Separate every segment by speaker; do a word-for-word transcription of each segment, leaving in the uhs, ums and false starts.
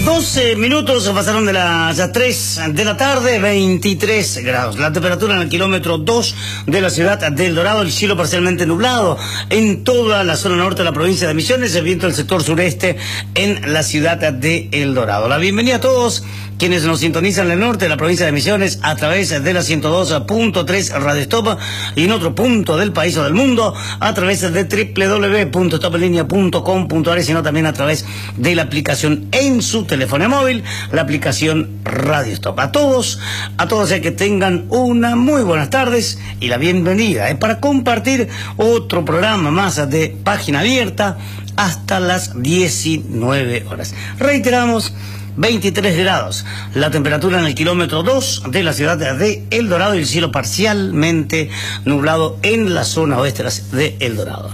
Speaker 1: doce minutos pasaron de las tres de la tarde, veintitrés grados. La temperatura en el kilómetro dos de la ciudad de El Dorado, el cielo parcialmente nublado en toda la zona norte de la provincia de Misiones, el viento del sector sureste en la ciudad de El Dorado. La bienvenida a todos quienes nos sintonizan en el norte de la provincia de Misiones a través de la ciento dos punto tres Radio Stop y en otro punto del país o del mundo a través de doble u doble u doble u punto stop en línea punto com punto a r, sino también a través de la aplicación en su teléfono móvil, la aplicación Radio Stop. A todos, a todos hay que tengan una muy buenas tardes y la bienvenida, ¿eh? para compartir otro programa más de Página Abierta hasta las diecinueve horas. Reiteramos, veintitrés grados, la temperatura en el kilómetro dos de la ciudad de El Dorado y el cielo parcialmente nublado en la zona oeste de El Dorado.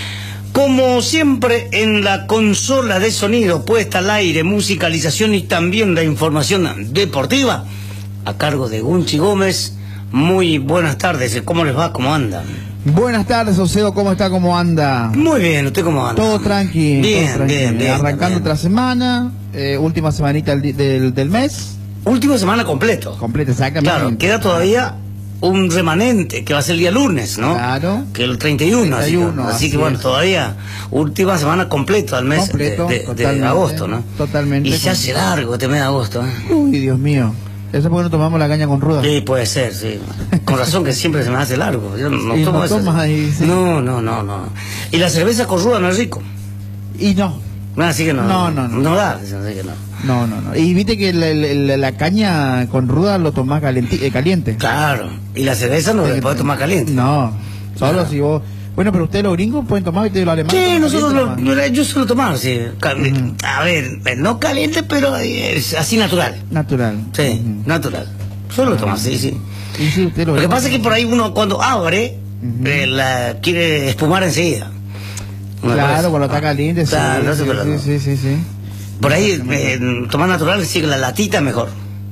Speaker 1: Como siempre, en la consola de sonido, puesta al aire, musicalización y también la información deportiva, a cargo de Gunchi Gómez. Muy buenas tardes, ¿cómo les va? ¿Cómo andan?
Speaker 2: Buenas tardes, Ocedo, ¿cómo está? ¿Cómo anda?
Speaker 1: Muy bien, ¿usted cómo anda?
Speaker 2: Todo tranqui.
Speaker 1: Bien,
Speaker 2: todo tranqui.
Speaker 1: bien, bien.
Speaker 2: Arrancando
Speaker 1: bien.
Speaker 2: otra semana, eh, última semanita del, del, del mes.
Speaker 1: Última semana completo.
Speaker 2: Completa, exactamente.
Speaker 1: Claro, queda todavía un remanente, que va a ser el día lunes, ¿no?
Speaker 2: Claro.
Speaker 1: Que el treinta y uno,
Speaker 2: treinta y uno,
Speaker 1: así, que, así
Speaker 2: así
Speaker 1: que bueno,
Speaker 2: es.
Speaker 1: todavía última semana completa al mes
Speaker 2: Completo,
Speaker 1: de, de, de agosto, ¿no?
Speaker 2: Totalmente.
Speaker 1: Y se hace largo este mes de agosto, ¿eh?
Speaker 2: Uy, Dios mío. Eso es porque no tomamos la caña con ruda.
Speaker 1: Sí, puede ser, sí. Con razón que siempre se me hace largo. Yo no
Speaker 2: Y
Speaker 1: tomo
Speaker 2: no
Speaker 1: eso.
Speaker 2: tomas ahí, sí.
Speaker 1: No, no, no, no. Y la cerveza con ruda no es rico.
Speaker 2: Y no.
Speaker 1: Así que no.
Speaker 2: No, no, no.
Speaker 1: No da, así que no.
Speaker 2: No, no, no. Y viste que la, la, la caña con ruda lo tomás calienti, eh, caliente.
Speaker 1: Claro. Y la cerveza no la podés tomar caliente.
Speaker 2: No. Solo
Speaker 1: No.
Speaker 2: si vos... Bueno, pero ustedes los gringos pueden tomar y los alemanes...
Speaker 1: Sí,
Speaker 2: toman
Speaker 1: nosotros
Speaker 2: caliente
Speaker 1: lo,
Speaker 2: nomás.
Speaker 1: yo suelo tomar, sí. Cal-
Speaker 2: Ujú.
Speaker 1: A ver, no caliente, pero es así natural.
Speaker 2: Natural.
Speaker 1: Sí,
Speaker 2: Ujú.
Speaker 1: natural. Suelo tomar, sí, sí.
Speaker 2: Y sí, usted lo
Speaker 1: Lo que
Speaker 2: ve.
Speaker 1: pasa es que por ahí uno cuando abre,
Speaker 2: Ujú.
Speaker 1: eh, la quiere espumar enseguida. Una
Speaker 2: Claro,
Speaker 1: cosa.
Speaker 2: cuando está caliente, sí,
Speaker 1: Claro, no sé,
Speaker 2: sí,
Speaker 1: pero
Speaker 2: sí,
Speaker 1: no.
Speaker 2: sí, sí, sí.
Speaker 1: Por ahí, eh, tomar natural, sí que la latita mejor.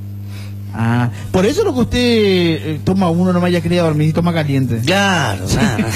Speaker 2: Ah, por eso lo que usted eh, toma uno no me haya querido dormir y toma caliente.
Speaker 1: Claro, claro.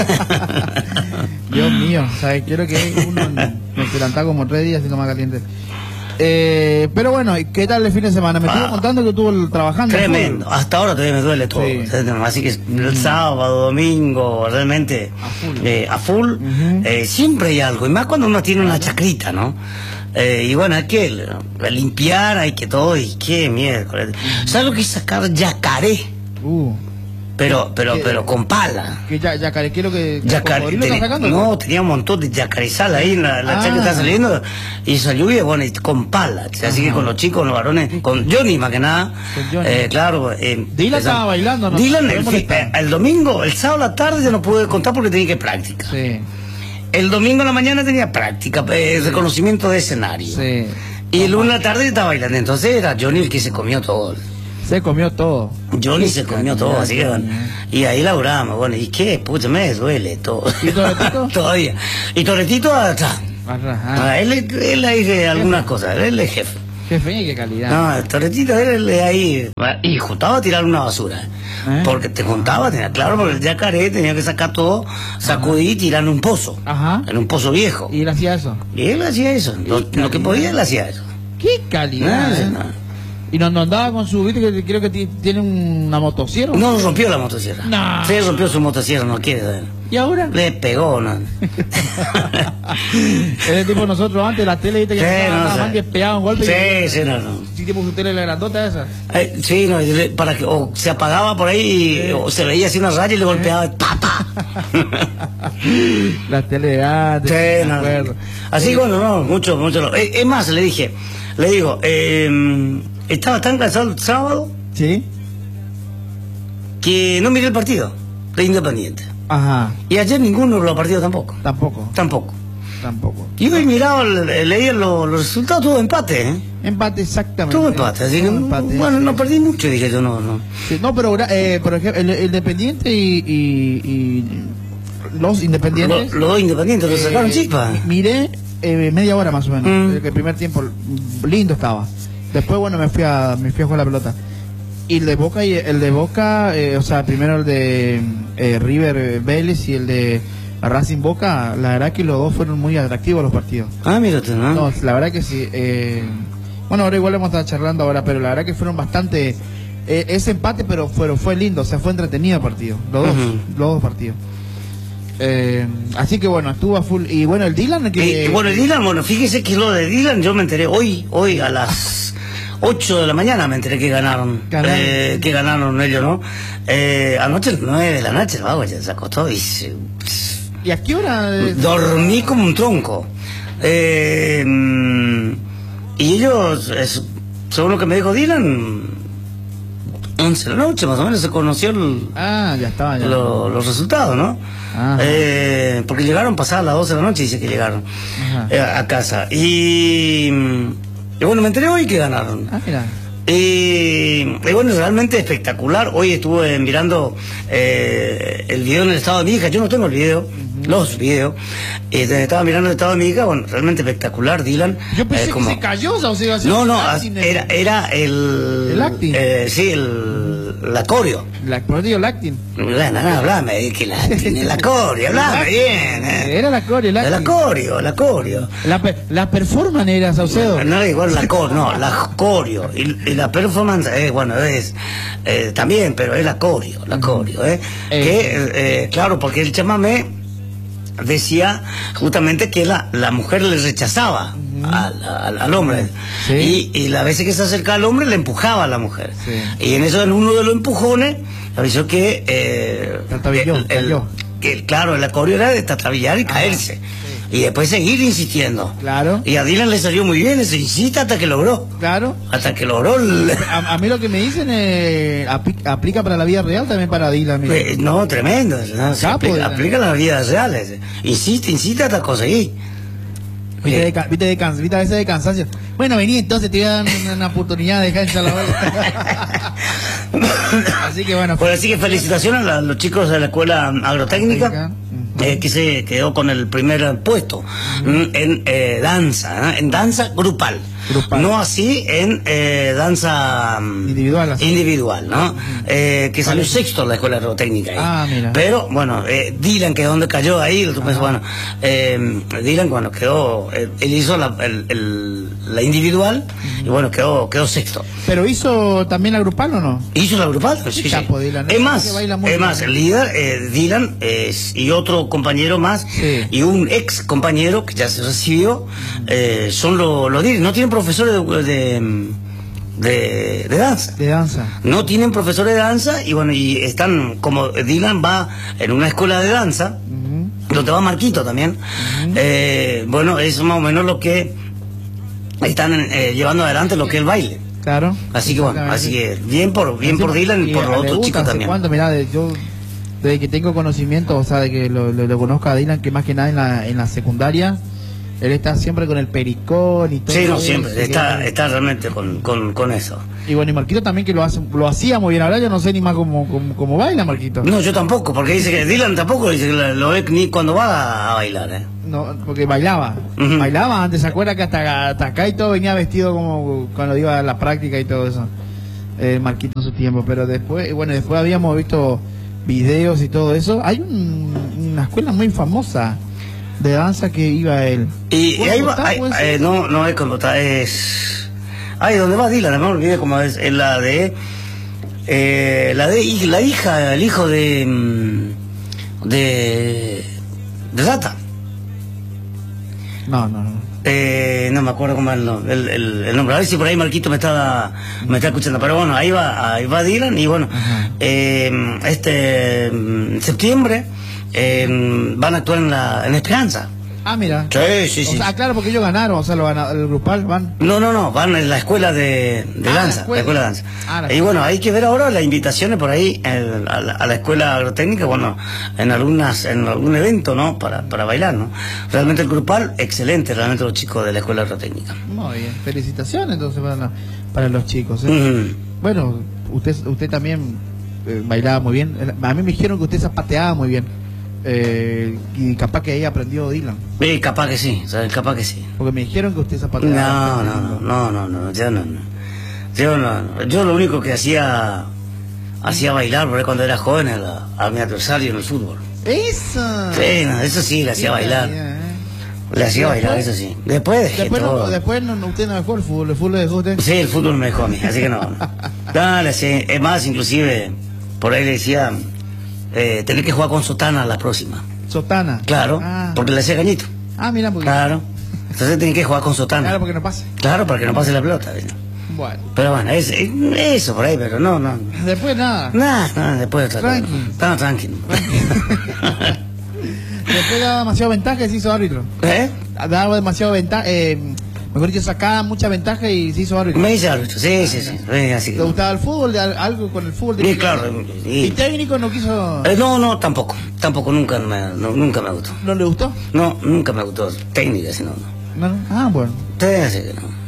Speaker 2: Dios mío, ¿sabes? Quiero que uno me levanta como tres días y toma caliente. Eh, pero bueno, ¿qué tal el fin de semana? Me
Speaker 1: Ah.
Speaker 2: estuvo contando que estuvo trabajando.
Speaker 1: Tremendo. Hasta ahora todavía me duele todo.
Speaker 2: Sí.
Speaker 1: Así que el sábado, domingo, realmente
Speaker 2: A full.
Speaker 1: eh, a full.
Speaker 2: Ujú.
Speaker 1: eh, siempre hay algo. Y más cuando uno tiene una chacrita, ¿no? Eh, y bueno, hay que eh, limpiar, hay que todo. Y qué miércoles. ¿Sabes lo que es sacar yacaré?
Speaker 2: Uh,
Speaker 1: Pero, pero,
Speaker 2: ¿Qué?
Speaker 1: pero con pala.
Speaker 2: que ya, ya, ¿qué es lo que...
Speaker 1: Yacaré,
Speaker 2: cocodrilo está
Speaker 1: teni-
Speaker 2: sacando?
Speaker 1: no, tenía un montón de yacarezal ahí en la, la
Speaker 2: Ah.
Speaker 1: chaca que está saliendo y salió y bueno, y con pala, así que con los chicos, los varones, con Johnny más que nada,
Speaker 2: Con Johnny.
Speaker 1: eh, claro. Eh,
Speaker 2: Dylan estaba bailando, ¿no?
Speaker 1: Dylan,
Speaker 2: No
Speaker 1: el,
Speaker 2: le molesta.
Speaker 1: eh, el domingo, el sábado a la tarde yo no pude contar porque tenía que práctica.
Speaker 2: Sí,
Speaker 1: El domingo a la mañana tenía práctica, eh, reconocimiento de escenario.
Speaker 2: sí.
Speaker 1: Y el lunes a la tarde yo estaba bailando, entonces era Johnny el que se comió todo.
Speaker 2: Se comió todo.
Speaker 1: Johnny
Speaker 2: Qué
Speaker 1: se comió
Speaker 2: calidad,
Speaker 1: todo, así que bueno.
Speaker 2: Johnny, eh.
Speaker 1: Y ahí laburamos, bueno, ¿y qué? Pucha, me duele todo.
Speaker 2: ¿Y Toretito?
Speaker 1: Todavía. Y Toretito atrás.
Speaker 2: Ajá,
Speaker 1: Ah,
Speaker 2: ajá.
Speaker 1: él, él ahí dice algunas cosas, él es jefe.
Speaker 2: Qué fe y qué calidad.
Speaker 1: No, el Toretito, él es ahí. Y juntaba a tirar una basura.
Speaker 2: ¿Eh?
Speaker 1: Porque te juntaba, tenía, claro, porque el yacaré tenía que sacar todo, sacudir y tirar en un pozo.
Speaker 2: Ajá.
Speaker 1: En un pozo viejo.
Speaker 2: Y él hacía eso.
Speaker 1: Y él hacía eso. Lo, lo que podía, él hacía eso.
Speaker 2: Qué calidad.
Speaker 1: No,
Speaker 2: eh.
Speaker 1: no.
Speaker 2: Y no, no andaba con su, viste que creo que ti- tiene una motosierra.
Speaker 1: No rompió la motosierra.
Speaker 2: No.
Speaker 1: Sí, rompió su motosierra, no quiere saber.
Speaker 2: ¿Y ahora?
Speaker 1: Le pegó, ¿no?
Speaker 2: Ese tipo nosotros antes, la tele, viste que
Speaker 1: Sí,
Speaker 2: estaba
Speaker 1: no
Speaker 2: nada
Speaker 1: sé.
Speaker 2: más que pegaba un golpe.
Speaker 1: Sí, sí, no, no.
Speaker 2: Sí, tipo su tele la grandota esa.
Speaker 1: Eh, sí, no, y le- para que o se apagaba por ahí y-
Speaker 2: Sí.
Speaker 1: o se veía así una raya y le golpeaba ¡pa, pa!
Speaker 2: La tele de antes.
Speaker 1: Sí,
Speaker 2: me
Speaker 1: no, no.
Speaker 2: acuerdo.
Speaker 1: Así que bueno, no, mucho, mucho. no. Eh, es más, le dije, le digo, eh, estaba tan cansado el sábado
Speaker 2: Sí.
Speaker 1: que no miré el partido de Independiente.
Speaker 2: Ajá.
Speaker 1: Y ayer ninguno de los partidos tampoco.
Speaker 2: Tampoco.
Speaker 1: Tampoco.
Speaker 2: Tampoco.
Speaker 1: Y hoy miraba, le- leía los, los resultados, todo empate, ¿eh?
Speaker 2: Empate, exactamente.
Speaker 1: Todo empate. Así que,
Speaker 2: Todo empate,
Speaker 1: bueno,
Speaker 2: sí.
Speaker 1: no perdí mucho, dije yo, no, no.
Speaker 2: Sí, no, pero eh, por ejemplo, el, el Independiente y, y, y los Independientes.
Speaker 1: Los, los dos Independientes, los
Speaker 2: eh,
Speaker 1: sacaron chispa.
Speaker 2: Miré eh, media hora más o menos.
Speaker 1: Mm.
Speaker 2: El, el primer tiempo lindo estaba. Después, bueno, me fui a me fui a jugar la pelota. Y el de Boca, y el de Boca, eh, o sea, primero el de eh, River eh, Vélez y el de Racing Boca, la verdad que los dos fueron muy atractivos los partidos.
Speaker 1: Ah, mira usted, ¿no?
Speaker 2: No, la verdad que sí. Eh, Bueno, ahora igual hemos estado charlando ahora, pero la verdad que fueron bastante... Eh, ese empate, pero fue, fue lindo, o sea, fue entretenido el partido, los dos,
Speaker 1: Uh-huh.
Speaker 2: los dos partidos. Eh, así que bueno, estuvo a full. Y bueno, el Dylan que...
Speaker 1: Eh, bueno, el Dylan, bueno, fíjese que lo de Dylan yo me enteré hoy, hoy a las ocho de la mañana me enteré que ganaron,
Speaker 2: Ganaron.
Speaker 1: eh, que ganaron ellos, ¿no? Eh, anoche a las nueve de la noche el vago ya se acostó y se,
Speaker 2: ¿Y a qué hora? eh,
Speaker 1: dormí como un tronco. Eh, mm, y ellos, es- según lo que me dijo Dylan, once de la noche más o menos se conoció el,
Speaker 2: Ah, ya estaba, ya.
Speaker 1: lo- los resultados, ¿no?
Speaker 2: Ajá.
Speaker 1: Eh, porque llegaron pasadas las doce de la noche, dice que llegaron
Speaker 2: Ajá.
Speaker 1: eh, a casa. Y, y bueno, me enteré hoy que ganaron.
Speaker 2: Ah, mira.
Speaker 1: Y, y bueno, realmente espectacular. Hoy estuve mirando eh, el video en el estado de mi hija. Yo no tengo el video, los videos. Y estaba mirando el estado de mi hija. Bueno, realmente espectacular, Dylan.
Speaker 2: Yo pensé
Speaker 1: Eh, como-
Speaker 2: que se cayó, o sea, iba a ser
Speaker 1: No, no,
Speaker 2: acting,
Speaker 1: era, era el...
Speaker 2: ¿El acting?
Speaker 1: eh, sí, el, la coreo.
Speaker 2: La, por eso digo, el acting.
Speaker 1: Bueno, no, hablame, que la, tiene la coreo, hablame bien. eh.
Speaker 2: Era la coreo, el
Speaker 1: La
Speaker 2: acting.
Speaker 1: coreo, la coreo.
Speaker 2: La, pe- la performance era, Saucedo.
Speaker 1: No, igual la coreo, no, la coreo. Y, y la performance, eh, bueno, es eh, también, pero es la coreo, la coreo, ¿eh?
Speaker 2: Eh.
Speaker 1: Que, eh, claro, porque el chamamé decía justamente que la, la mujer le rechazaba al, al, al hombre.
Speaker 2: Sí.
Speaker 1: Y, y las veces que se acercaba al hombre le empujaba a la mujer.
Speaker 2: Sí.
Speaker 1: Y en eso, en uno de los empujones, avisó que... Eh,
Speaker 2: Trastabilló,
Speaker 1: el- el-
Speaker 2: cayó.
Speaker 1: que, claro, la coreo era de trastabillar y caerse. Y después seguir insistiendo.
Speaker 2: Claro.
Speaker 1: Y a Dylan le salió muy bien, se insista hasta que logró.
Speaker 2: Claro.
Speaker 1: Hasta que logró el...
Speaker 2: A, a mí lo que me dicen eh, apli- aplica para la vida real, también para Dylan. mira.
Speaker 1: Eh, No, tremendo. ¿no? Se
Speaker 2: Capo,
Speaker 1: aplica,
Speaker 2: Dylan.
Speaker 1: aplica en las vidas reales. Insiste, insiste hasta conseguir.
Speaker 2: Viste,
Speaker 1: Eh,
Speaker 2: de, ca- viste, de can- viste a veces de cansancio. Bueno, vení, entonces te voy a dar una, una oportunidad de dejar echar la bola. Así que bueno.
Speaker 1: Bueno, así que felicitaciones a la- los chicos de la escuela agrotécnica, eh, que se quedó con el primer puesto mm, en eh, danza, ¿eh? En danza grupal.
Speaker 2: Grupal.
Speaker 1: No así en eh, danza mm,
Speaker 2: Individual, así.
Speaker 1: individual, ¿no? Eh, que salió
Speaker 2: Vale.
Speaker 1: sexto en la escuela agrotécnica ahí.
Speaker 2: Ah, mira.
Speaker 1: Pero bueno, eh, Dylan, que es donde cayó ahí, tú piensas, bueno, eh, Dylan, bueno, quedó, eh, él hizo la, el- el- la individual y bueno, quedó, quedó sexto.
Speaker 2: Pero hizo también la grupal o no?
Speaker 1: ¿Hizo la grupal? Sí, sí.
Speaker 2: capo, Dylan.
Speaker 1: Es
Speaker 2: Es
Speaker 1: más,
Speaker 2: que baila muy
Speaker 1: es
Speaker 2: bien.
Speaker 1: más, el líder, eh, Dylan, es- y otro compañero más,
Speaker 2: Sí.
Speaker 1: y un ex compañero que ya se recibió, eh, son los los líderes. No tienen profesores de, de, de- de danza.
Speaker 2: De danza.
Speaker 1: No tienen profesores de danza, y bueno, y están, como Dylan va en una escuela de danza,
Speaker 2: Ujú.
Speaker 1: donde va Marquito también, eh, bueno, es más o menos lo que están eh, llevando adelante lo que es el baile.
Speaker 2: Claro.
Speaker 1: Así que bueno, así que bien por bien por Dylan y por los
Speaker 2: le
Speaker 1: otros
Speaker 2: gusta,
Speaker 1: chicos
Speaker 2: ¿hace
Speaker 1: también.
Speaker 2: cuánto? Mirá, de- yo desde que tengo conocimiento, o sea, de que lo, lo, lo conozco a Dylan, que más que nada en la, en la secundaria, él está siempre con el pericón y todo.
Speaker 1: Sí, no,
Speaker 2: eso,
Speaker 1: siempre,
Speaker 2: que-
Speaker 1: está, está realmente con, con, con eso.
Speaker 2: Y bueno, y Marquito también que lo hace, lo hacía muy bien. Ahora yo no sé ni más cómo, cómo, cómo baila Marquito.
Speaker 1: No, yo tampoco, porque dice que Dylan tampoco dice que lo lo ve ni cuando va a bailar, ¿eh?
Speaker 2: No, porque bailaba.
Speaker 1: Ujú.
Speaker 2: Bailaba antes, ¿se acuerda que hasta, hasta acá y todo venía vestido como cuando iba a la práctica y todo eso? Eh, Marquito en su tiempo, pero después, bueno, después habíamos visto videos y todo eso. Hay un- una escuela muy famosa de danza que iba él.
Speaker 1: Y, y
Speaker 2: ¿Puedo
Speaker 1: ahí va,
Speaker 2: contar,
Speaker 1: ahí-
Speaker 2: pues?
Speaker 1: eh, no, no es como está, es... Ay, ¿dónde va Dylan? No me olvidé cómo es, es la de... Eh, la de hij- la hija, el hijo de... mm, De... De Data.
Speaker 2: No, no, no.
Speaker 1: Eh, no me acuerdo cómo es el, no- el, el- el nombre. A ver si por ahí Marquito me está, me está escuchando. Pero bueno, ahí va, ahí va Dylan y bueno,
Speaker 2: Ajá.
Speaker 1: eh, este mm, septiembre eh, van a actuar en la en Esperanza.
Speaker 2: Ah, mira.
Speaker 1: Sí, sí,
Speaker 2: O
Speaker 1: sí.
Speaker 2: sea, claro, porque ellos ganaron, o sea, lo gana- el grupal van.
Speaker 1: No, no, no, van en la escuela de, de
Speaker 2: Ah, la
Speaker 1: danza,
Speaker 2: escuela.
Speaker 1: la escuela de danza.
Speaker 2: Ah, la
Speaker 1: y bueno, hay que ver ahora las invitaciones por ahí eh, a, la, a la escuela agrotécnica, bueno, en algunas, en algún evento, ¿no? Para, para bailar, ¿no? Realmente el grupal, excelente, realmente los chicos de la escuela agrotécnica.
Speaker 2: Muy bien. Felicitaciones entonces para, la- para los chicos. ¿eh?
Speaker 1: Ujú.
Speaker 2: Bueno, usted usted también eh, bailaba muy bien. A mí me dijeron que usted zapateaba muy bien. Eh, y capaz que ahí aprendió Dylan.
Speaker 1: Sí, capaz que sí, ¿sabes? Capaz que sí.
Speaker 2: Porque me dijeron que usted zapateaba.
Speaker 1: No, no, no, no, no, yo no, no. Yo no, no. Yo lo único que hacía, hacía bailar, porque cuando era joven, era a mi adversario en el fútbol.
Speaker 2: ¡Eso!
Speaker 1: Sí, no, eso sí, le hacía bailar.
Speaker 2: ¿eh?
Speaker 1: Le hacía
Speaker 2: ¿Después?
Speaker 1: bailar, eso sí. Después dejé
Speaker 2: Después, no,
Speaker 1: todo.
Speaker 2: después no, usted no dejó el fútbol, el fútbol le dejó usted.
Speaker 1: Sí, el fútbol me dejó a mí, así que no. Dale, sí. Es más, inclusive, por ahí le decía, eh, tenés que jugar con sotana la próxima.
Speaker 2: Sotana.
Speaker 1: Claro,
Speaker 2: Ah,
Speaker 1: porque le hacía cañito.
Speaker 2: ah mira, porque...
Speaker 1: Claro. Entonces tenés que jugar con sotana.
Speaker 2: Claro, porque no pase.
Speaker 1: Claro, para que no pase la pelota. ¿Viste?
Speaker 2: Bueno.
Speaker 1: Pero bueno, es, es- eso por ahí, pero no, no.
Speaker 2: Después nada.
Speaker 1: Nada, nada, después de
Speaker 2: Tranqui.
Speaker 1: Estaba tranquilo.
Speaker 2: Después daba demasiado ventaja y se hizo árbitro.
Speaker 1: ¿Eh?
Speaker 2: Daba demasiado ventaja, eh, mejor dicho, sacaba mucha ventaja y se hizo árbitro.
Speaker 1: Me dice árbitro, sí, sí, sí. sí, así que...
Speaker 2: ¿Le gustaba el fútbol? de al- ¿Algo con el fútbol? de-
Speaker 1: Sí, claro.
Speaker 2: ¿Y
Speaker 1: sí.
Speaker 2: técnico no quiso?
Speaker 1: Eh, no, no, tampoco. Tampoco, nunca me, no, nunca me gustó.
Speaker 2: ¿No le gustó?
Speaker 1: No, nunca me gustó técnica, si no, no.
Speaker 2: No, no. Ah, bueno.
Speaker 1: Sí, así que no.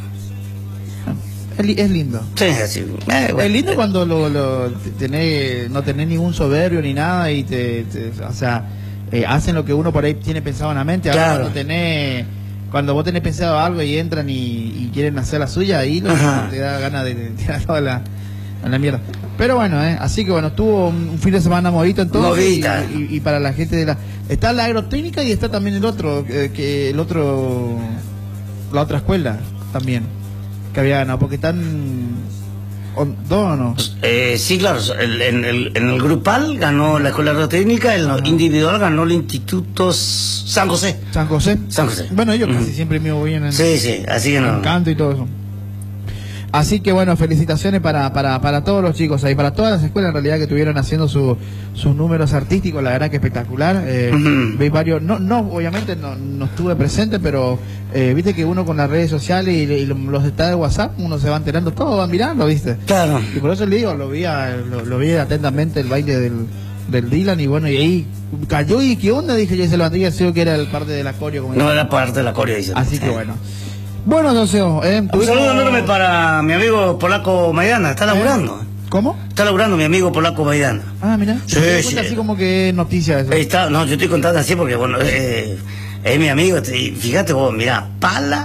Speaker 2: Es, li- es lindo.
Speaker 1: Sí, así. Eh, bueno,
Speaker 2: Es lindo
Speaker 1: eh,
Speaker 2: cuando lo, lo te- tenés, no tenés ningún soberbio ni nada y te, te- o sea, eh, hacen lo que uno por ahí tiene pensado en la mente. Ahora
Speaker 1: Claro.
Speaker 2: cuando tenés, cuando vos tenés pensado algo y entran y, y quieren hacer la suya, ahí lo,
Speaker 1: Ajá.
Speaker 2: te da ganas de, de tirar toda la, a la mierda. Pero bueno, eh, así que bueno, estuvo un, un fin de semana movido entonces y,
Speaker 1: Movida.
Speaker 2: y- y para la gente de la... Está la agrotécnica y está también el otro, eh, que el otro, la otra escuela también, que había ganado, porque están... o- ¿Dos o no?
Speaker 1: eh, sí, claro, el- en, el, en el grupal ganó la Escuela Agrotécnica, en lo
Speaker 2: Ajá.
Speaker 1: individual ganó el Instituto San José.
Speaker 2: San José.
Speaker 1: San José.
Speaker 2: Bueno, ellos casi
Speaker 1: Ujú.
Speaker 2: siempre me voy bien en,
Speaker 1: Sí, sí, así que
Speaker 2: en
Speaker 1: no.
Speaker 2: canto y todo eso. Así que bueno, felicitaciones para, para, para todos los chicos ahí, para todas las escuelas en realidad que estuvieron haciendo su, sus números artísticos, la verdad que espectacular. Eh,
Speaker 1: Ujú.
Speaker 2: vi varios, no, no, obviamente no, no estuve presente, pero eh, viste que uno con las redes sociales y, y los estados de WhatsApp, uno se va enterando todo, va mirando, viste.
Speaker 1: Claro.
Speaker 2: Y por eso le digo, lo vi, a- lo, lo vi atentamente el baile del, del Dylan y bueno, y ahí cayó y qué onda, dije, ya se levantó y así que era el parte del acorio. Como
Speaker 1: No
Speaker 2: dicen.
Speaker 1: era parte de la coreo, dice.
Speaker 2: Así que
Speaker 1: Sí.
Speaker 2: bueno. Bueno, entonces, eh,
Speaker 1: Un
Speaker 2: tuvimos-
Speaker 1: saludo enorme para mi amigo polaco Maidana, está laburando.
Speaker 2: ¿Cómo?
Speaker 1: Está laburando mi amigo polaco Maidana.
Speaker 2: Ah, mira.
Speaker 1: Sí,
Speaker 2: Me doy
Speaker 1: sí.
Speaker 2: cuenta así como que es noticia eso.
Speaker 1: Ahí está, no, yo estoy contando así porque, bueno, eh, es mi amigo. Y fíjate vos, mirá, pala,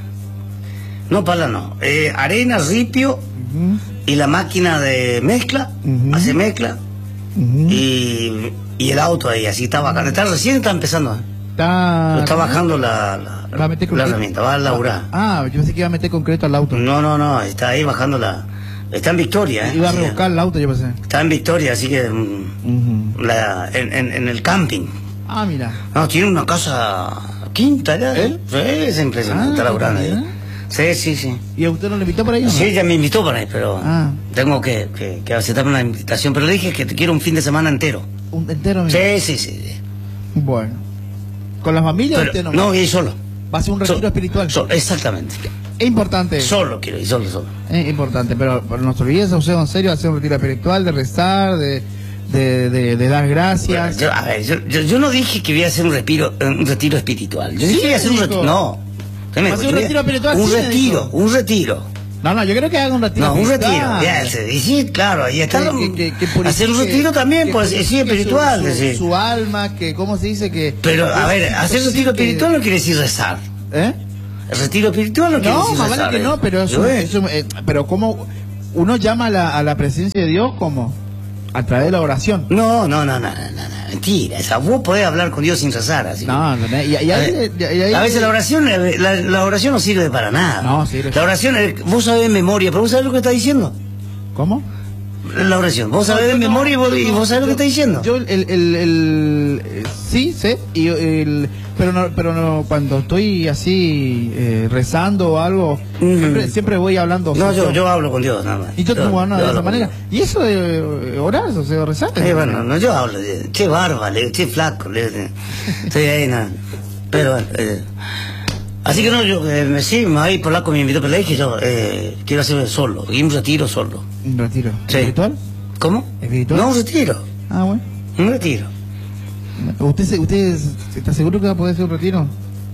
Speaker 1: no pala, no, eh, arena, ripio
Speaker 2: Ujú,
Speaker 1: y la máquina de mezcla,
Speaker 2: Ujú.
Speaker 1: hace mezcla,
Speaker 2: ujú.
Speaker 1: y, y el auto ahí, así está bajando, está, recién está empezando, eh.
Speaker 2: Está...
Speaker 1: está bajando la, la,
Speaker 2: ¿Va a meter
Speaker 1: la
Speaker 2: concreto?
Speaker 1: herramienta, va a laburar.
Speaker 2: Ah, yo pensé que iba a meter concreto al auto.
Speaker 1: No, no, no, está ahí bajando la, está en Victoria, eh.
Speaker 2: Iba a
Speaker 1: así que-
Speaker 2: rebuscar el auto, yo pensé.
Speaker 1: Está en Victoria, así que mm,
Speaker 2: Ujú.
Speaker 1: la, en, en, en el camping.
Speaker 2: Ah, mira.
Speaker 1: No, tiene una casa quinta, ¿ya?
Speaker 2: ¿Él?
Speaker 1: Sí, es impresionante,
Speaker 2: Ah,
Speaker 1: está laburando
Speaker 2: qué
Speaker 1: ahí. Sí, sí, sí.
Speaker 2: ¿Y a usted no le invitó por ahí o no?
Speaker 1: Sí, ya me invitó para ahí, pero
Speaker 2: Ah.
Speaker 1: tengo que, que, que aceptar una invitación. Pero le dije que te quiero un fin de semana entero.
Speaker 2: Un entero, mira.
Speaker 1: Sí, sí, sí.
Speaker 2: Bueno. ¿Con la familia o
Speaker 1: Pero,
Speaker 2: usted no?
Speaker 1: no, y solo.
Speaker 2: Va a ser un retiro
Speaker 1: So-
Speaker 2: espiritual.
Speaker 1: so- exactamente.
Speaker 2: Es importante.
Speaker 1: Solo quiero ir, solo, solo.
Speaker 2: Es importante, pero, pero no se olvide, usted en serio, hacer un retiro espiritual, de rezar, de, de, de, de dar gracias.
Speaker 1: Yo, a ver, yo, yo, yo no dije que voy a hacer un retiro, un retiro espiritual. Yo
Speaker 2: Sí,
Speaker 1: dije que voy a hacer un
Speaker 2: dijo.
Speaker 1: retiro. No. ¿Qué me
Speaker 2: Va a ser un
Speaker 1: dijo?
Speaker 2: retiro espiritual,
Speaker 1: Un
Speaker 2: sí, me
Speaker 1: retiro,
Speaker 2: dijo.
Speaker 1: un retiro.
Speaker 2: No, no, yo creo que haga un retiro
Speaker 1: No, un retiro.
Speaker 2: espiritual.
Speaker 1: Ya, sí, y sí, claro, ahí está.
Speaker 2: Que-
Speaker 1: lo-
Speaker 2: que- que- que purifique-
Speaker 1: hacer un retiro también,
Speaker 2: que
Speaker 1: pues, sí,
Speaker 2: purifique
Speaker 1: espiritual.
Speaker 2: Su, su,
Speaker 1: sí.
Speaker 2: su alma, que, ¿cómo se dice? que
Speaker 1: Pero, a ver, hacer
Speaker 2: sí,
Speaker 1: retiro
Speaker 2: que-
Speaker 1: espiritual no quiere decir rezar.
Speaker 2: ¿Eh?
Speaker 1: El retiro espiritual no, quiere
Speaker 2: No,
Speaker 1: decir
Speaker 2: más
Speaker 1: rezar.
Speaker 2: vale que
Speaker 1: ¿eh?
Speaker 2: no, pero eso,
Speaker 1: Yo, eh,
Speaker 2: eso, eh, pero ¿cómo uno llama a la, a la presencia de Dios? ¿Cómo? A través de la oración.
Speaker 1: No, no, no, no, no, no, mentira. O sea, vos podés hablar con Dios sin rezar, así.
Speaker 2: No, no, no, y, y ahí-
Speaker 1: A, ver,
Speaker 2: y ahí-
Speaker 1: a veces la oración, eh, la, la oración no sirve para nada.
Speaker 2: No, sirve.
Speaker 1: La oración, eh, vos sabés de memoria, pero vos sabés lo que está diciendo.
Speaker 2: ¿Cómo?
Speaker 1: La oración, vos sabés
Speaker 2: No,
Speaker 1: de
Speaker 2: yo no,
Speaker 1: memoria y vos,
Speaker 2: yo
Speaker 1: y
Speaker 2: no,
Speaker 1: vos sabés lo que
Speaker 2: yo-
Speaker 1: está diciendo.
Speaker 2: Yo el, el, el, el- eh, sí sé y el pero no pero no cuando estoy así eh, rezando o algo
Speaker 1: Mm.
Speaker 2: siempre, siempre voy hablando.
Speaker 1: No,
Speaker 2: o sea,
Speaker 1: yo, yo hablo con Dios, nada más.
Speaker 2: y yo tengo ganas de
Speaker 1: yo
Speaker 2: esa
Speaker 1: hablo con
Speaker 2: manera.
Speaker 1: Dios.
Speaker 2: Y eso de eh, orar, o sea, rezar.
Speaker 1: Eh, bueno, no, yo hablo de, che barba, le, che flaco, le, le- estoy ahí, nada. Pero bueno, eh, así que no, yo, eh, me- sí, me ahí polaco me invitó, pero le dije yo, eh, quiero hacer solo, y un retiro solo.
Speaker 2: Un retiro.
Speaker 1: Sí.
Speaker 2: ¿Espiritual?
Speaker 1: ¿Cómo?
Speaker 2: ¿Espiritual?
Speaker 1: No, un retiro,
Speaker 2: Ah, bueno.
Speaker 1: un retiro.
Speaker 2: ¿Usted, se- usted está seguro que va a poder hacer un retiro?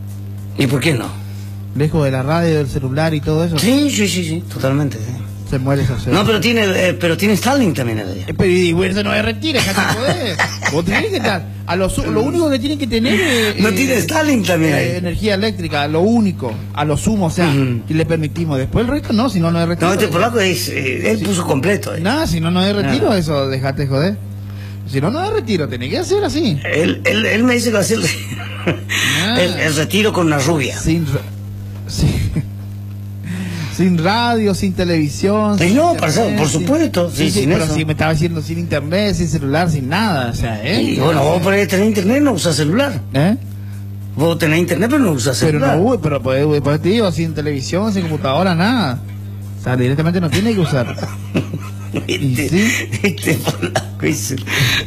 Speaker 1: ¿Y por qué no?
Speaker 2: Lejos de la radio, del celular y todo eso.
Speaker 1: Sí, sí, sí, sí, totalmente, sí.
Speaker 2: Se muere eso. se-
Speaker 1: No, pero tiene, eh, pero tiene Stalin también allá.
Speaker 2: Eh, Pero y bueno, eso no es retiro, es casi poder. Vos tenés que estar. A lo, su- lo único que tienen que tener es.
Speaker 1: No
Speaker 2: eh,
Speaker 1: tiene Stalin también
Speaker 2: eh,
Speaker 1: ahí.
Speaker 2: energía eléctrica, lo único, a lo sumo, o sea,
Speaker 1: Ujú.
Speaker 2: y le permitimos. Después el resto no, si no, no es retiro.
Speaker 1: No, este polaco es, eh, él puso completo. eh.
Speaker 2: Nada, si no, no es retiro,
Speaker 1: Nada.
Speaker 2: eso, dejate joder. Si no, no es retiro, tenés que hacer así.
Speaker 1: Él, él, él me dice que va a hacer
Speaker 2: Ah.
Speaker 1: el, el retiro con una rubia.
Speaker 2: Sin, ra- sin, sin radio, sin televisión.
Speaker 1: Sí,
Speaker 2: sin
Speaker 1: no,
Speaker 2: internet,
Speaker 1: por- por
Speaker 2: sin-
Speaker 1: supuesto, sí, sin
Speaker 2: pero
Speaker 1: eso.
Speaker 2: si me estaba diciendo sin internet, sin celular, sin nada, o sea, ¿eh?
Speaker 1: Y bueno, vos por ahí tenés internet, no usas celular.
Speaker 2: ¿Eh?
Speaker 1: Vos tenés internet, pero no usas
Speaker 2: Pero
Speaker 1: celular.
Speaker 2: no, uy, pero pues, pues te digo, sin televisión, sin computadora, nada. O sea, directamente no tiene que usar. ¿Y
Speaker 1: Este,
Speaker 2: sí?
Speaker 1: este polaco dice.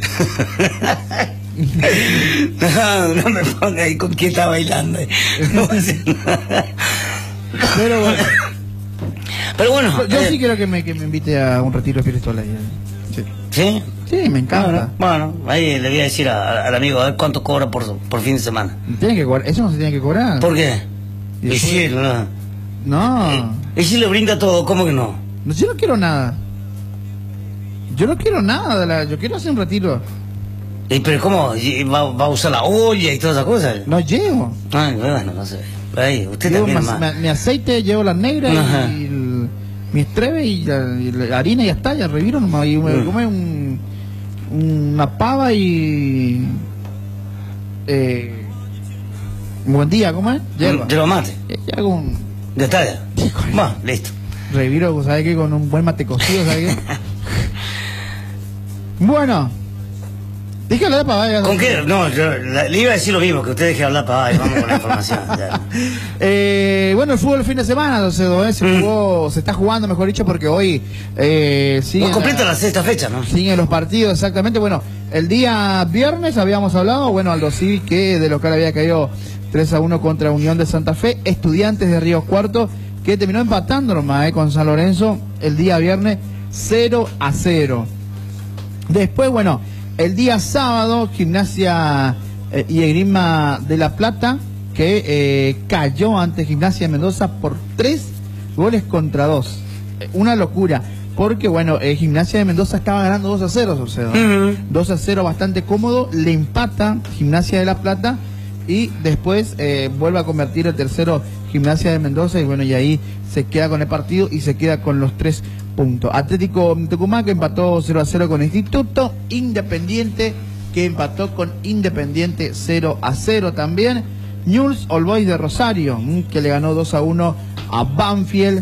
Speaker 1: No, no me ponga ahí con quién está bailando. No va a hacer nada.
Speaker 2: Pero bueno,
Speaker 1: Pero bueno.
Speaker 2: yo
Speaker 1: eh,
Speaker 2: sí quiero que me, que me invite a un retiro espiritual ahí. Sí,
Speaker 1: ¿Sí?
Speaker 2: sí me encanta.
Speaker 1: Bueno, bueno, ahí le voy a decir a- al amigo a ver cuánto cobra por, por fin de semana.
Speaker 2: Tiene que cobrar, eso no se tiene que cobrar.
Speaker 1: ¿Por qué?
Speaker 2: Y
Speaker 1: Y
Speaker 2: después-
Speaker 1: si, no.
Speaker 2: No,
Speaker 1: Y si le brinda todo, ¿cómo que no?
Speaker 2: no, yo no quiero nada. Yo no quiero nada, de la, yo quiero hacer un retiro.
Speaker 1: ¿Y pero cómo? ¿Y ¿Va, va a usar la olla y todas esas cosas?
Speaker 2: No llevo.
Speaker 1: Ay, bueno, no sé. Ahí, usted
Speaker 2: Llevo
Speaker 1: también
Speaker 2: ma-
Speaker 1: más.
Speaker 2: ma- mi aceite, llevo la negra
Speaker 1: Ajá.
Speaker 2: y el- mi estrebe y la, y la harina y ya está, ya reviro nomás. Y me
Speaker 1: Mm.
Speaker 2: come un, una pava y... Eh, un buen día, ¿cómo es? Hierba.
Speaker 1: Yerba mate.
Speaker 2: Eh, Ya hago un...
Speaker 1: Ya está ya.
Speaker 2: Híjole.
Speaker 1: Bueno, listo.
Speaker 2: Reviro, ¿sabes qué? Con un buen mate cocido, ¿sabes qué? Bueno. Dígale de pavaya.
Speaker 1: ¿Con qué? No, yo la- le iba a decir lo mismo, que usted deje hablar para ahí, vamos con la información. Ya.
Speaker 2: Eh, bueno, el fútbol el fin de semana, entonces, ¿no? se,
Speaker 1: Mm.
Speaker 2: jugó, se está jugando, mejor dicho, porque hoy eh, siguen,
Speaker 1: Vos completa la sexta fecha, ¿no?
Speaker 2: siguen los partidos, exactamente. Bueno, el día viernes habíamos hablado, bueno, Aldo Civi, que de local había caído tres a uno contra Unión de Santa Fe, Estudiantes de Ríos Cuarto, que terminó empatando nomás eh, con San Lorenzo el día viernes cero a cero. Después, bueno, el día sábado, Gimnasia eh, y Esgrima de La Plata, que eh, cayó ante Gimnasia de Mendoza por tres goles contra dos. Eh, Una locura, porque bueno, eh, Gimnasia de Mendoza estaba ganando dos a cero, o sea,
Speaker 1: Ujú.
Speaker 2: dos a cero bastante cómodo, le empata Gimnasia de La Plata y después eh, vuelve a convertir el tercero Gimnasia de Mendoza y bueno, y ahí se queda con el partido y se queda con los tres puntos. Atlético Tucumán que empató cero a cero con Instituto, Independiente que empató con Independiente cero a cero también, Newell's Old Boys de Rosario mm, que le ganó dos a uno a Banfield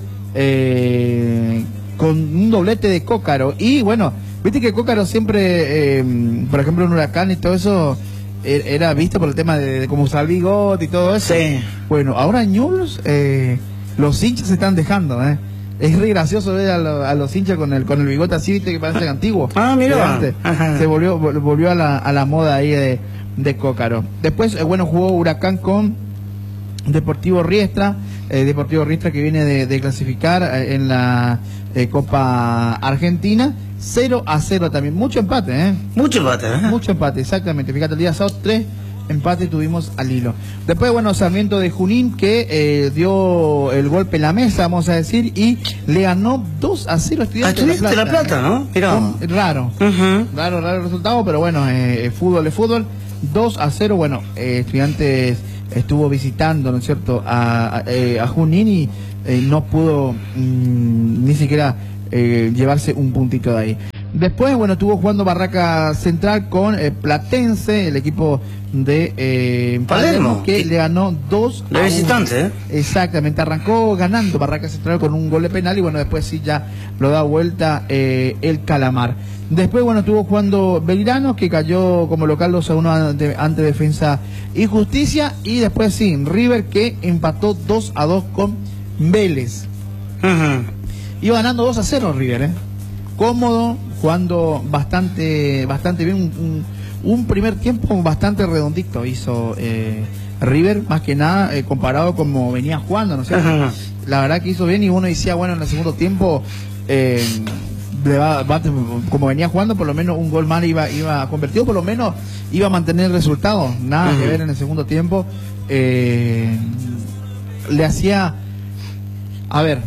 Speaker 2: eh, con un doblete de Cócaro y bueno, viste que Cócaro siempre, eh, por ejemplo en Huracán y todo eso er- era visto por el tema de, de cómo usar bigote y todo eso.
Speaker 1: Sí.
Speaker 2: Bueno, ahora Newell's, eh, los hinchas se están dejando, ¿eh? Es re gracioso ver a, lo- a los hinchas con el con el bigote así, viste, que parecen antiguos.
Speaker 1: Ah, mira.
Speaker 2: De antes.
Speaker 1: Ajá.
Speaker 2: Se volvió vol- volvió a la, a la moda ahí de, de Cócaro. Después, eh, bueno, jugó Huracán con Deportivo Riestra, eh, Deportivo Riestra que viene de, de clasificar eh, en la eh, Copa Argentina, cero a cero también, mucho empate, ¿eh?
Speaker 1: Mucho empate, ¿eh?
Speaker 2: Mucho empate, exactamente. Fíjate, el día sábado tres empates tuvimos al hilo. Después, bueno, Sarmiento de Junín que eh, dio el golpe en la mesa, vamos a decir, y le ganó dos a cero a
Speaker 1: Ah,
Speaker 2: Estudiantes
Speaker 1: Estudiantes de La Plata, ¿no? Mirá.
Speaker 2: Un- raro.
Speaker 1: Ujú.
Speaker 2: Raro, raro el resultado, pero bueno, eh, fútbol es fútbol. dos a cero, bueno, eh, Estudiantes estuvo visitando, ¿no es cierto?, a, a, eh, a Junín y eh, no pudo mm, ni siquiera eh, llevarse un puntito de ahí. Después, bueno, estuvo jugando Barraca Central con eh, Platense, el equipo de eh,
Speaker 1: Palermo.
Speaker 2: que le ganó dos
Speaker 1: De
Speaker 2: a
Speaker 1: visitante,
Speaker 2: uno.
Speaker 1: ¿eh?
Speaker 2: Exactamente, arrancó ganando Barraca Central con un gol de penal y bueno, después sí ya lo da vuelta eh, el Calamar. Después, bueno, estuvo jugando Belgrano, que cayó como local dos a uno ante, ante Defensa y Justicia. Y después sí, River, que empató dos a dos con Vélez.
Speaker 1: Ujú.
Speaker 2: Iba ganando dos a cero River, ¿eh? Cómodo, jugando bastante bastante bien. Un, un, un primer tiempo bastante redondito hizo eh, River, más que nada eh, comparado como venía jugando, ¿no es cierto?
Speaker 1: Ajá.
Speaker 2: La verdad que hizo bien y uno decía, bueno, en el segundo tiempo... Eh, le va- va- como venía jugando, por lo menos un gol más iba iba a convertido, por lo menos iba a mantener el resultado. Nada
Speaker 1: Ujú.
Speaker 2: que ver en el segundo tiempo. Eh, le hacía, a ver,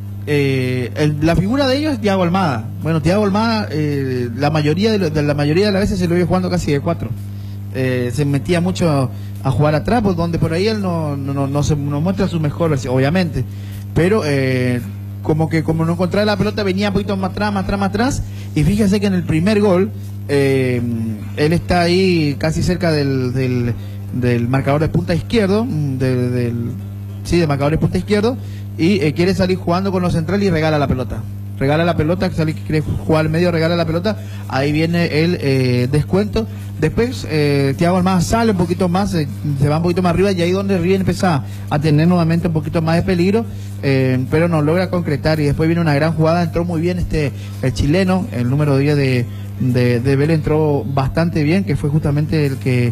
Speaker 2: eh, el- la figura de ellos es Thiago Almada. Bueno, Thiago Almada, eh, la mayoría de, lo- de la mayoría de las veces se lo iba jugando casi de cuatro. Eh, se metía mucho a jugar atrás, pues, donde por ahí él no, no, no, no se no muestra su mejor versión, obviamente. Pero eh, como que como no encontraba la pelota venía un poquito más atrás, más atrás, más atrás. Y fíjese que en el primer gol eh, él está ahí casi cerca del, del, del marcador de punta izquierdo, de, del, sí, del marcador de punta izquierdo, y eh, quiere salir jugando con los centrales y regala la pelota. Regala la pelota, que quiere jugar al medio, regala la pelota, ahí viene el eh, descuento. Después eh, Thiago Almada sale un poquito más, eh, se va un poquito más arriba, y ahí donde River empieza a tener nuevamente un poquito más de peligro, eh, pero no logra concretar. Y después viene una gran jugada, entró muy bien este el chileno, el número diez de, de, de Vélez entró bastante bien, que fue justamente el que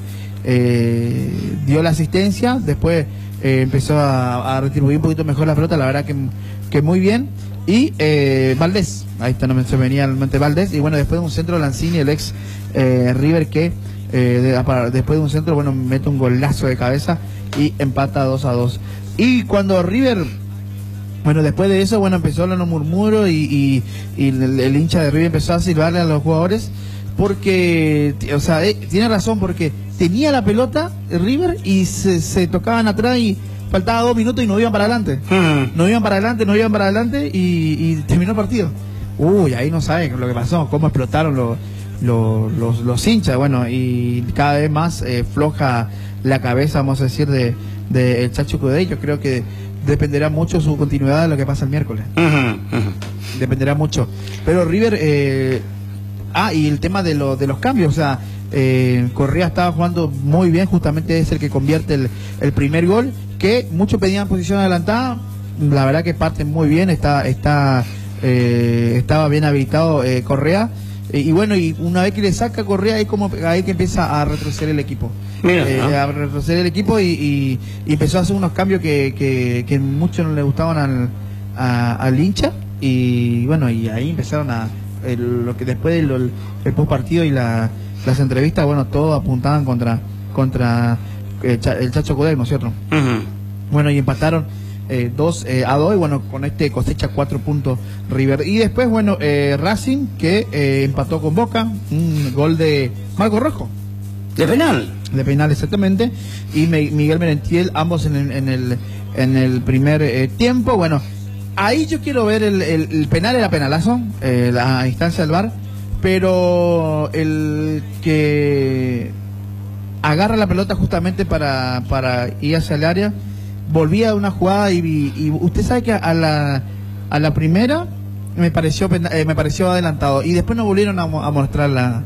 Speaker 2: eh, dio la asistencia. Después eh, empezó a, a retribuir un poquito mejor la pelota, la verdad que, que muy bien. Y eh, Valdés, ahí está, no se venía el mente Valdés, y bueno, después de un centro Lanzini, el ex eh, River, que eh, de, para, después de un centro, bueno, mete un golazo de cabeza y empata dos a dos. Y cuando River, bueno, después de eso, bueno, empezó los murmuros, y, y, y el, el hincha de River empezó a silbarle a los jugadores, porque, o sea, eh, tiene razón, porque tenía la pelota River y se, se tocaban atrás y faltaba dos minutos y no iban para adelante. Mm. No iban para adelante, no iban para adelante y, y terminó el partido. Uy, ahí no saben lo que pasó, cómo explotaron los, los, los, los hinchas. Bueno, y cada vez más eh, floja la cabeza, vamos a decir, de, de el Chacho Coudet. Yo creo que dependerá mucho su continuidad de lo que pasa el miércoles. Uh -huh, uh -huh. Dependerá mucho. Pero River... Eh, ah, y el tema de, lo, de los cambios, o sea... Eh, Correa estaba jugando muy bien, justamente es el que convierte el, el primer gol, que muchos pedían posición adelantada, la verdad que parte muy bien, está está eh, estaba bien habilitado eh, Correa, eh, y bueno, y una vez que le saca Correa, ahí como ahí que empieza a retroceder el equipo. Mira, eh, ¿no? A retroceder el equipo y, y, y empezó a hacer unos cambios que, que, que muchos no le gustaban al, a, al hincha, y bueno, y ahí empezaron a el, lo que después del el, el post partido y la las entrevistas, bueno, todos apuntaban contra contra eh, el Chacho Coudet, ¿no es cierto? Uh-huh. Bueno, y empataron eh, dos eh, a dos, y bueno, con este cosecha cuatro puntos River. Y después, bueno, eh, Racing, que eh, empató con Boca, un gol de Marco Rojo.
Speaker 1: ¿De penal?
Speaker 2: De penal, exactamente. Y me, Miguel Merentiel, ambos en el, en el, en el primer eh, tiempo. Bueno, ahí yo quiero ver el, el, el penal, era penalazo, eh, la instancia del V A R. Pero el que agarra la pelota justamente para, para ir hacia el área, volvía a una jugada y, y usted sabe que a la, a la primera me pareció eh, me pareció adelantado, y después nos volvieron a, a mostrar la,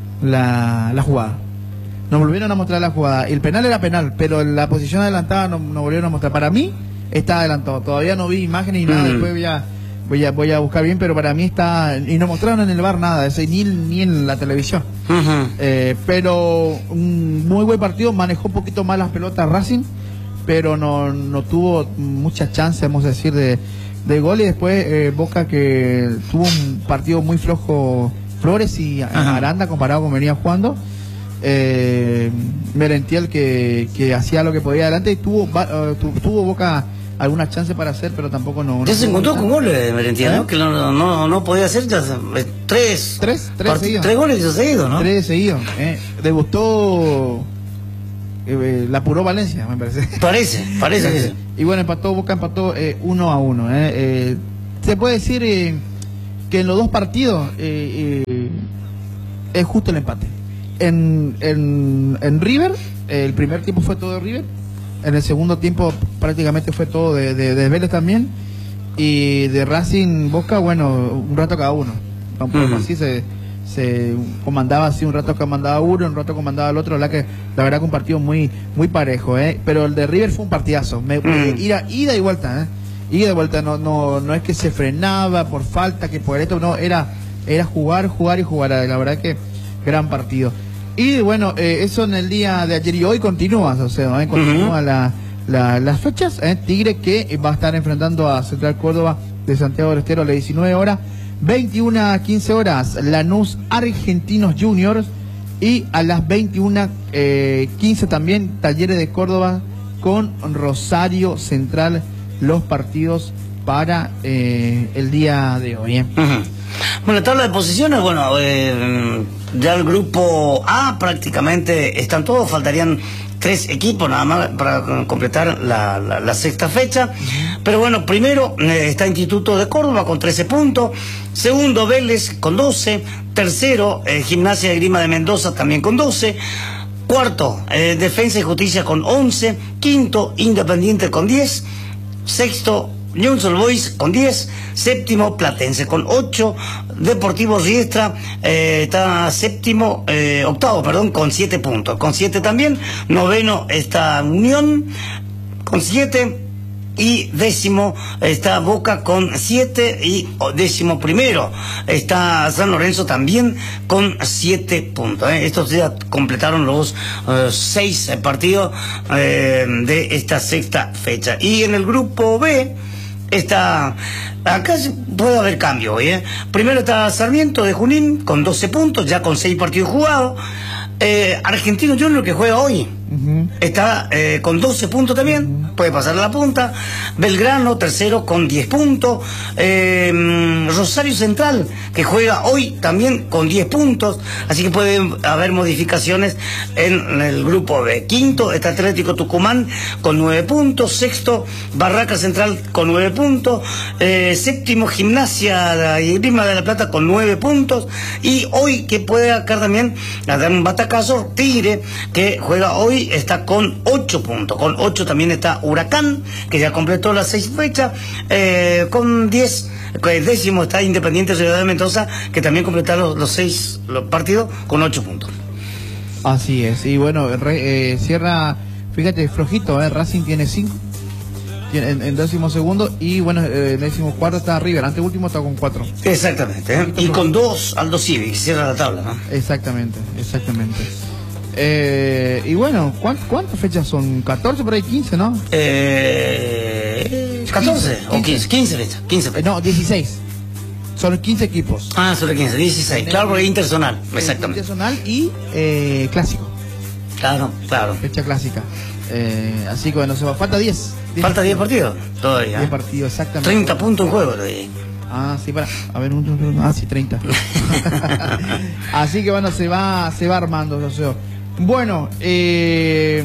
Speaker 2: la, la jugada. Nos volvieron a mostrar la jugada. El penal era penal, pero la posición adelantada nos no volvieron a mostrar. Para mí está adelantado. Todavía no vi imágenes ni nada, mm. después voy a... Voy a, voy a buscar bien, pero para mí está... Y no mostraron en el V A R nada, ese, ni, ni en la televisión. Uh-huh. eh, pero un muy buen partido, manejó un poquito más las pelotas Racing, pero no, no tuvo mucha chance, vamos a decir, de, de gol. Y después eh, Boca, que tuvo un partido muy flojo, Flores y uh-huh. Aranda, comparado con venía jugando. Eh, Merentiel, que, que hacía lo que podía adelante, y tuvo, uh, tu, tuvo Boca... alguna chance para hacer, pero tampoco no...
Speaker 1: Ya
Speaker 2: no
Speaker 1: se encontró con goles de Merentiel, ¿eh? ¿No? Que no, no, no podía hacer ya, tres...
Speaker 2: Tres, tres seguidos.
Speaker 1: Tres goles que seguidos, ¿no?
Speaker 2: Tres seguidos. Eh. Debutó... Eh, la apuró Valencia, me parece.
Speaker 1: Parece, parece que sí.
Speaker 2: Y bueno, empató, Boca empató eh, uno a uno. Eh. Eh, se puede decir eh, que en los dos partidos eh, eh, es justo el empate. En, en, en River, eh, el primer tiempo fue todo de River. En el segundo tiempo prácticamente fue todo de, de, de Vélez también. Y de Racing Boca, bueno, un rato cada uno. Uh-huh. Así se, se comandaba, así un rato comandaba uno, un rato comandaba el otro. La, que, la verdad que un partido muy muy parejo, ¿eh? Pero el de River fue un partidazo. Me, uh-huh. ida, ida y vuelta, ¿eh? Ida y vuelta, no, no, no es que se frenaba por falta, que por esto, no, era, era jugar, jugar y jugar. La verdad que gran partido. Y bueno, eh, eso en el día de ayer y hoy continúa, o sea, ¿eh? continúa uh-huh. la, la, las fechas. ¿eh? Tigre, que va a estar enfrentando a Central Córdoba de Santiago del Estero a las diecinueve horas, veintiuna a quince horas, Lanús Argentinos Juniors, y a las veintiuna quince también Talleres de Córdoba con Rosario Central, los partidos para eh, el día de hoy. ¿eh?
Speaker 1: Uh-huh. Bueno, tabla de posiciones, bueno, eh, ya el grupo A prácticamente están todos, faltarían tres equipos nada más para completar la, la, la sexta fecha. Pero bueno, primero eh, está Instituto de Córdoba con trece puntos, segundo Vélez con doce, tercero eh, Gimnasia de Grima de Mendoza también con doce, cuarto eh, Defensa y Justicia con once, quinto Independiente con diez, sexto Newell's Old Boys con diez, séptimo Platense con ocho, Deportivo Riestra eh, está séptimo, eh, octavo, perdón, con siete puntos, con siete también, noveno está Unión con siete, y décimo está Boca con siete, y décimo primero está San Lorenzo también con siete puntos. ¿eh? Estos ya completaron los uh, seis partidos eh, de esta sexta fecha. Y en el grupo B está, acá puede haber cambio, ¿eh? Primero está Sarmiento de Junín con doce puntos, ya con seis partidos jugados. Eh, Argentino Junior, que juega hoy, uh-huh. está eh, con doce puntos también, uh-huh. puede pasar a la punta. Belgrano, tercero, con diez puntos. eh, Rosario Central, que juega hoy también con diez puntos, así que puede haber modificaciones en el grupo B. Quinto está Atlético Tucumán con nueve puntos, sexto Barraca Central con nueve puntos, eh, séptimo Gimnasia y Grima de la Plata con nueve puntos, y hoy que puede acá también a dar un batacazo Tigre, que juega hoy, está con ocho puntos, con ocho también está Huracán, que ya completó las seis fechas, eh, con diez, el décimo está Independiente Ciudad de Mendoza, que también completaron los, los seis los partidos con ocho puntos.
Speaker 2: Así es, y bueno, re, eh, cierra, fíjate, flojito, eh, Racing tiene cinco en, en décimo segundo, y bueno, eh, en décimo cuarto está River, anteúltimo está con cuatro.
Speaker 1: Exactamente, ¿eh? Y con dos Aldo Civi, cierra la tabla, ¿no?
Speaker 2: Exactamente, exactamente. Eh, y bueno, ¿cuántas, ¿cuántas fechas son? catorce por ahí, quince, ¿no?
Speaker 1: Eh, catorce quince, o quince, quince fechas, quince fechas.
Speaker 2: Eh, no, dieciséis. Son quince equipos.
Speaker 1: Ah, son quince, dieciséis, claro, porque interzonal, exactamente.
Speaker 2: Interzonal y eh, clásico.
Speaker 1: Claro, claro.
Speaker 2: Fecha clásica. Eh, así que bueno, se va, falta diez.
Speaker 1: Falta diez partidos todavía.
Speaker 2: diez partidos, exactamente.
Speaker 1: treinta puntos en juego todavía.
Speaker 2: Ah, sí, para. A ver, un, un, ah, sí, treinta. Así que bueno, se va, se va armando, yo sé. Bueno, eh,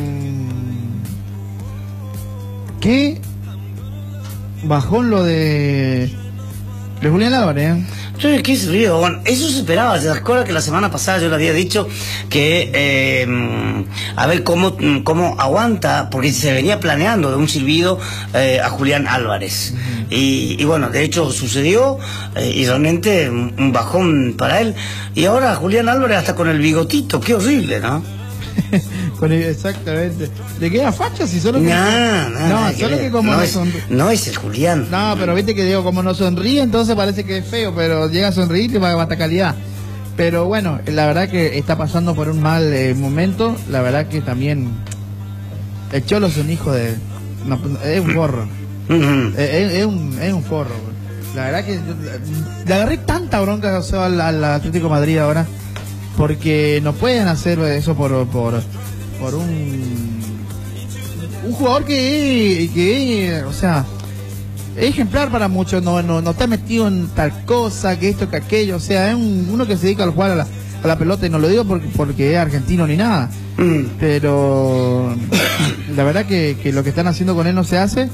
Speaker 2: ¿qué bajón lo de, de Julián Álvarez? ¿eh?
Speaker 1: Yo le quise río, bueno, eso se esperaba. ¿Se acuerda que la semana pasada yo le había dicho que eh, a ver cómo, cómo aguanta, porque se venía planeando de un silbido eh, a Julián Álvarez? Uh-huh. y, y bueno, de hecho sucedió, eh, y realmente un, un bajón para él. Y ahora Julián Álvarez hasta con el bigotito, qué horrible, ¿no?
Speaker 2: Con el, exactamente. ¿De qué era facha? Si solo que,
Speaker 1: no, no,
Speaker 2: no, solo que como
Speaker 1: no,
Speaker 2: no,
Speaker 1: es,
Speaker 2: sonríe.
Speaker 1: No es el Julián.
Speaker 2: No, pero viste que digo, como no sonríe, entonces parece que es feo, pero llega a sonreír y va a matar calidad. Pero bueno, la verdad que está pasando por un mal eh, momento. La verdad que también el Cholo es un hijo de... No, es un forro. es, es, es, un, es un forro. La verdad que le agarré tanta bronca, o sea, al, al Atlético de Madrid ahora, porque no pueden hacer eso por por, por un un jugador que, que o sea, es ejemplar para muchos, no, no, no está metido en tal cosa, que esto, que aquello, o sea, es un, uno que se dedica a jugar a la, a la pelota, y no lo digo porque, porque es argentino ni nada, mm. pero la verdad que, que lo que están haciendo con él no se hace.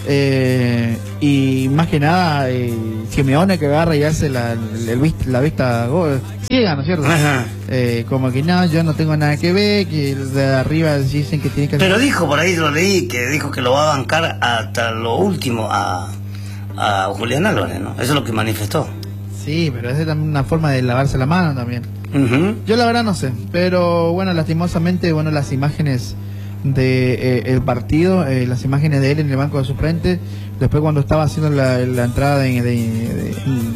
Speaker 2: Eh, y más que nada eh, Simeone, que agarra y hace la, el, la vista oh, ciega, ¿no es cierto? Eh, como que no, yo no tengo nada que ver, que de arriba dicen que tiene que hacer.
Speaker 1: Pero dijo, por ahí lo leí, que dijo que lo va a bancar hasta lo último a, a Julián Álvarez, ¿no? Eso es lo que manifestó.
Speaker 2: Sí, pero esa es también una forma de lavarse la mano también. Uh-huh. Yo la verdad no sé, pero bueno, lastimosamente, bueno, las imágenes de eh, el partido, eh, las imágenes de él en el banco de suplentes, después cuando estaba haciendo la, la entrada de, de, de, de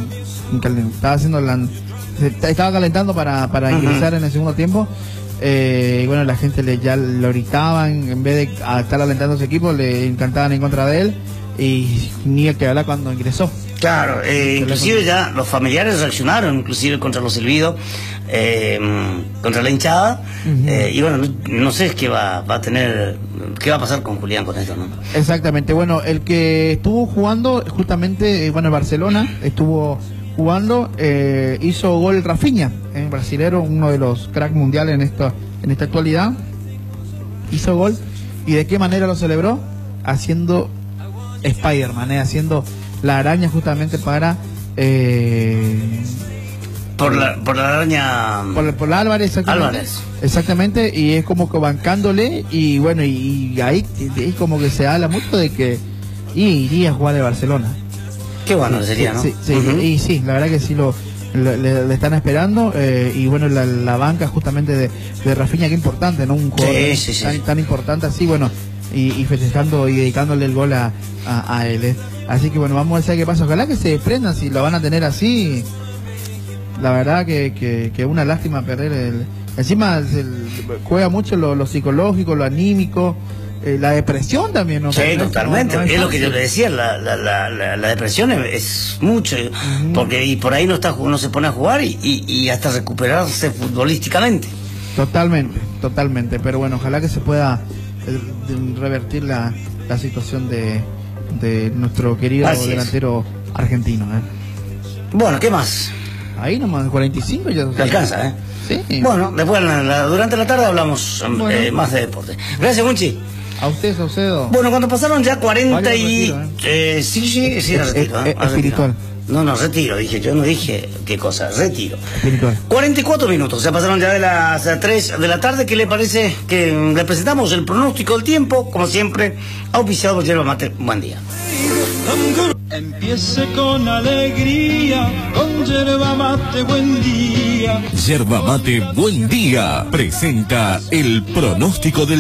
Speaker 2: en, estaba haciendo la, estaba calentando para, para uh-huh. ingresar en el segundo tiempo, eh, y bueno, la gente le ya lo gritaban, en vez de estar alentando a su equipo, le encantaban en contra de él, y ni el que habla cuando ingresó.
Speaker 1: Claro, eh, inclusive ya los familiares reaccionaron, inclusive contra los silbidos, eh, contra la hinchada, uh-huh. eh, y bueno, no, no sé qué va, va a tener, qué va a pasar con Julián con esto, ¿no?
Speaker 2: Exactamente, bueno, el que estuvo jugando justamente, eh, bueno, en Barcelona, estuvo jugando, eh, hizo gol Rafinha, en brasilero, uno de los cracks mundiales en esta, en esta actualidad, hizo gol. ¿Y de qué manera lo celebró? Haciendo Spider-Man, ¿eh? Haciendo la araña justamente para... Eh,
Speaker 1: por la por la araña...
Speaker 2: Por, por la Álvarez, exactamente.
Speaker 1: Álvarez.
Speaker 2: Exactamente, y es como que bancándole, y bueno, y, y ahí es como que se habla mucho de que y iría a jugar de Barcelona.
Speaker 1: Qué bueno
Speaker 2: sí,
Speaker 1: sería,
Speaker 2: sí,
Speaker 1: ¿no?
Speaker 2: Sí, sí,
Speaker 1: Uh-huh.
Speaker 2: Y sí, la verdad que sí lo, lo le, le están esperando, eh, y bueno, la, la banca justamente de, de Rafinha, que importante, ¿no? Un jugador
Speaker 1: Sí, sí, sí,
Speaker 2: tan,
Speaker 1: sí.
Speaker 2: tan importante así, bueno, y, y festejando y dedicándole el gol a, a, a él. ¿eh? Así que bueno, vamos a ver qué pasa. Ojalá que se desprendan, si lo van a tener así. La verdad que, que, que una lástima perder el... Encima el, juega mucho lo, lo psicológico, lo anímico, eh, la depresión también, ¿no?
Speaker 1: Sí,
Speaker 2: No,
Speaker 1: totalmente.
Speaker 2: no, no
Speaker 1: es,
Speaker 2: es
Speaker 1: lo que yo
Speaker 2: fácil.
Speaker 1: le decía, la, la, la, la, la depresión es, es mucho,
Speaker 2: Uh-huh.
Speaker 1: porque y por ahí no está no se pone a jugar y, y, y hasta recuperarse futbolísticamente.
Speaker 2: Totalmente, totalmente. Pero bueno, ojalá que se pueda eh, de- revertir la, la situación de, de nuestro querido
Speaker 1: Así es.
Speaker 2: delantero argentino. ¿eh?
Speaker 1: Bueno, ¿qué más?
Speaker 2: Ahí nomás, cuarenta y cinco ya
Speaker 1: Te alcanza, ¿eh?
Speaker 2: Sí.
Speaker 1: Bueno, después la, la, durante la tarde hablamos
Speaker 2: Bueno.
Speaker 1: eh, más de deporte. Gracias, Gunchi.
Speaker 2: A usted, Saucedo.
Speaker 1: Bueno, cuando pasaron ya cuarenta
Speaker 2: Vaya
Speaker 1: y...
Speaker 2: retiro,
Speaker 1: eh, sí, sí, sí,
Speaker 2: Es-
Speaker 1: retiro.
Speaker 2: es-
Speaker 1: ¿eh?
Speaker 2: es
Speaker 1: Retiro.
Speaker 2: espiritual.
Speaker 1: No, no, retiro, dije yo, no dije qué cosa, retiro.
Speaker 2: Espiritual.
Speaker 1: cuarenta y cuatro minutos, se pasaron ya de las tres de la tarde. ¿Qué le parece que le presentamos el pronóstico del tiempo? Como siempre, auspiciado por Yerba Mate. Buen día.
Speaker 3: Empiece con alegría, con yerba mate, buen día.
Speaker 4: Yerba Mate Buen Día presenta el pronóstico del